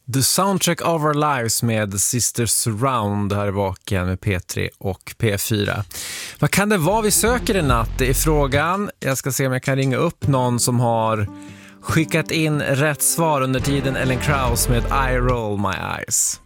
The Soundtrack of Our Lives med Sisters Surround här i Vaken med P3 och P4. Vad kan det vara vi söker i natt? Det är frågan. Jag ska se om jag kan ringa upp någon som har skickat in rätt svar under tiden. Ellen Krauss med I Roll My Eyes.